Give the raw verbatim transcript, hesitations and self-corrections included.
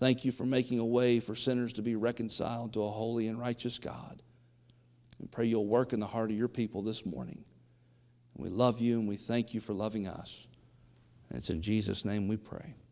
Thank you for making a way for sinners to be reconciled to a holy and righteous God. And pray you'll work in the heart of your people this morning. We love you and we thank you for loving us. And it's in Jesus' name we pray.